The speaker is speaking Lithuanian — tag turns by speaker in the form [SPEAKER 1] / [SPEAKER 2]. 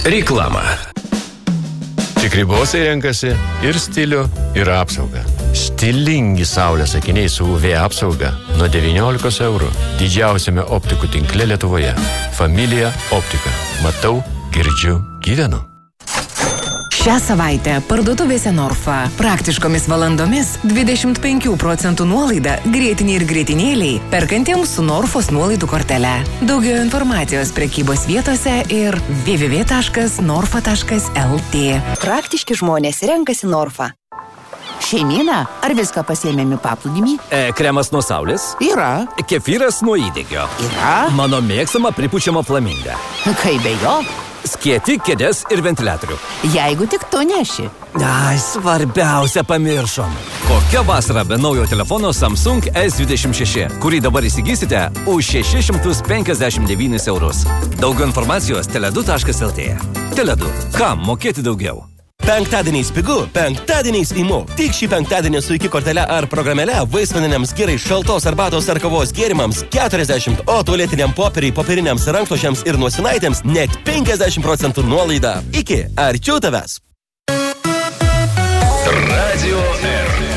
[SPEAKER 1] Reklama. Tikri bosai renkasi ir stilių, ir apsaugą. Stilingi saulės akiniai su UV apsauga nuo 19 eurų. Didžiausiame optikų tinkle Lietuvoje. Familija Optika. Matau, girdžiu, gyvenu.
[SPEAKER 2] Šią savaitę parduotuvėse Norfa praktiškomis valandomis 25% nuolaida grėtiniai ir grėtinėliai perkantiems su Norfos nuolaidų kortele. Daugiau informacijos prekybos vietose ir www.norfa.lt.
[SPEAKER 3] Praktiški žmonės renkasi Norfa. Šeimyna, ar viską pasėmėme paplūdimį?
[SPEAKER 4] Kremas nuo saulės?
[SPEAKER 3] Yra.
[SPEAKER 4] Kefyras nuo įdegio?
[SPEAKER 3] Yra.
[SPEAKER 4] Mano mėgstama pripučiama flaminga.
[SPEAKER 3] Kaip be jo?
[SPEAKER 4] Skieti, kėdės ir ventiliatorių.
[SPEAKER 3] Jeigu tik tu neši.
[SPEAKER 4] Ai, svarbiausia pamiršom. Kokia vasara be naujo telefono Samsung S26, kurį dabar įsigysite už 659 eurus. Daugiau informacijos tele2.lt. Tele2. Kam mokėti daugiau?
[SPEAKER 5] Penktadieniais pigu, penktadieniais imu. Tik šį penktadienį su iki kortele ar programėle vaisvaniniams gerai šaltos arbatos ar kavos gėrimams 40, o tualetiniam popieriai, popieriniams rankšluosčiams ir nosinaitėms net 50% nuolaida. Iki, arčiau tavęs.